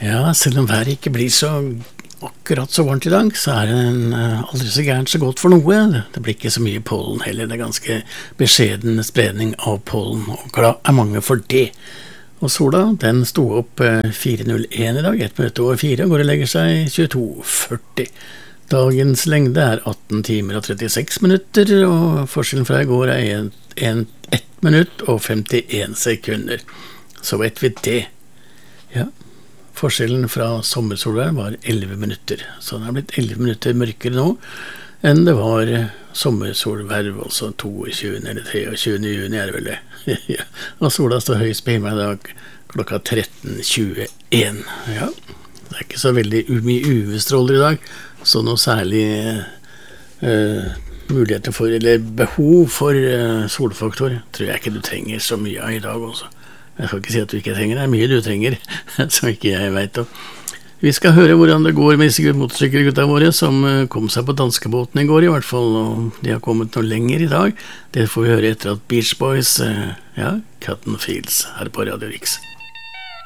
Ja, selv om været ikke blir så akkurat så varmt i dag, så det aldri så gærent så godt for noe. Det blir ikke så mye pollen heller, det ganske beskjeden spredning av pollen, og glad mange for det. Og sola, den sto opp 4:01 i dag, 1 minutt over 4, og går og legger seg 22:40. Dagens lengde 18 timer og 36 minutter, og forskjellen fra i går 1 minutt og 51 sekunder. Så vet vi det. Ja, forskjellen fra sommersolvær var 11 minutter, så det har blitt 11 minutter mørkere nå enn det var sommersolverv, altså 22. eller 23. juni det vel det. Ja. Og sola står høyest på himmelen i dag klokka 13:21. Ja, det ikke så veldig mye UV-stråler i dag, så noe særlig muligheter for, eller behov for solfaktor tror jeg ikke du trenger så mye av i dag også. Jeg skal ikke si at du ikke trenger det, mye du trenger, som ikke jeg vet om. Vi skal høre hvordan det går med disse motorsykkelgutta våre, som kom seg på danskebåten i går i hvert fall, og de har kommet noe lenger i dag. Det får vi høre etter at Beach Boys, Cotton Fields, her på Radio Riks.